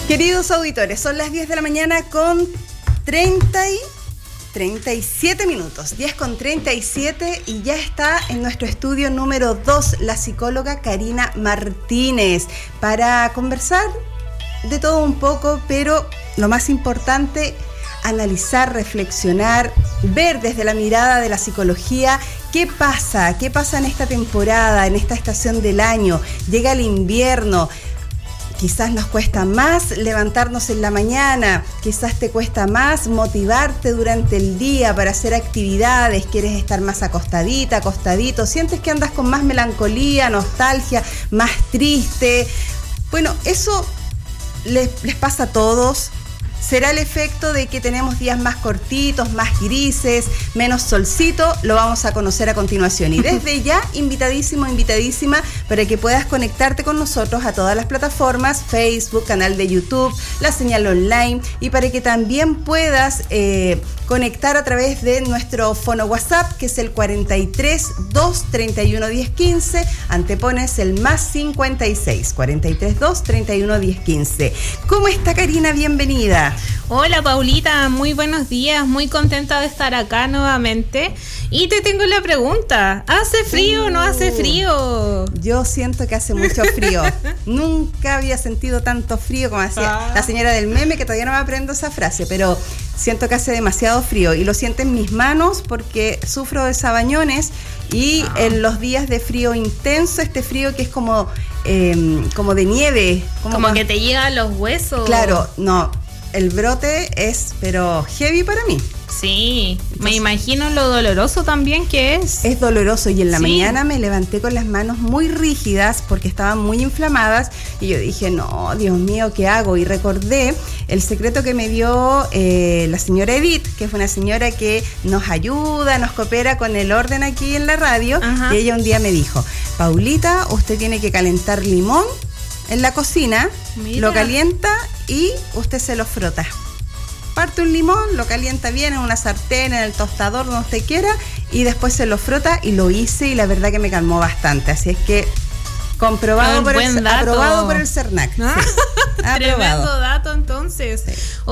Queridos auditores, son las 10 de la mañana con 37 minutos. 10 con 37 y ya está en nuestro estudio número 2 la psicóloga Karina Martínez para conversar de todo un poco, pero lo más importante, analizar, reflexionar, ver desde la mirada de la psicología qué pasa en esta temporada, en esta estación del año. Llega el invierno. Quizás nos cuesta más levantarnos en la mañana, quizás te cuesta más motivarte durante el día para hacer actividades, quieres estar más acostadita, acostadito, sientes que andas con más melancolía, nostalgia, más triste. Bueno, eso les pasa a todos. ¿Será el efecto de que tenemos días más cortitos, más grises, menos solcito? Lo vamos a conocer a continuación. Y desde ya, invitadísima para que puedas conectarte con nosotros a todas las plataformas, Facebook, canal de YouTube, la señal online, y para que también puedas conectar a través de nuestro fono WhatsApp, que es el 43 231 1015, antepones el más 56, 43 231 1015. ¿Cómo está, Karina? Bienvenida. Hola, Paulita, muy buenos días, muy contenta de estar acá nuevamente. Y te tengo la pregunta, ¿hace frío o no hace frío? Yo siento que hace mucho frío. Nunca había sentido tanto frío como hacía la señora del meme, que todavía no me aprendo esa frase, pero siento que hace demasiado frío y lo siento en mis manos porque sufro de sabañones y en los días de frío intenso, este frío que es como de nieve. Como que te llega a los huesos. Claro, no. El brote es, pero heavy para mí. Sí, entonces, me imagino lo doloroso también que es. Es doloroso y en la mañana me levanté con las manos muy rígidas porque estaban muy inflamadas y yo dije, no, Dios mío, ¿qué hago? Y recordé el secreto que me dio la señora Edith, que fue una señora que nos ayuda, nos coopera con el orden aquí en la radio. Ajá. Y ella un día me dijo, Paulita, usted tiene que calentar limón en la cocina. Mira. Lo calienta y usted se lo frota. Parte un limón, lo calienta bien en una sartén, en el tostador, donde usted quiera, y después se lo frota, y lo hice y la verdad que me calmó bastante. Así es que aprobado por el CERNAC. ¿Ah? Sí, tremendo dato entonces. Sí.